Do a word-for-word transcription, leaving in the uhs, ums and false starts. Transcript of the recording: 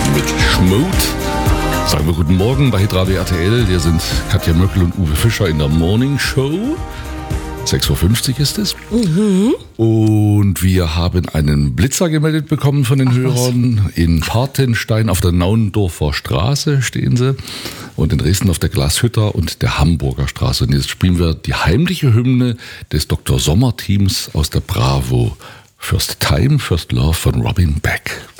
mit Schmut. Sagen wir guten Morgen bei Hitradio R T L. Hier sind Katja Möckel und Uwe Fischer in der Morning Show. sechs Uhr fünfzig ist es. Mhm. Und wir haben einen Blitzer gemeldet bekommen von den Ach, Hörern. Was? In Partenstein auf der Naundorfer Straße stehen sie. Und in Dresden auf der Glashütter und der Hamburger Straße. Und jetzt spielen wir die heimliche Hymne des Doktor Sommer Teams aus der Bravo. First Time, First Love von Robin Beck.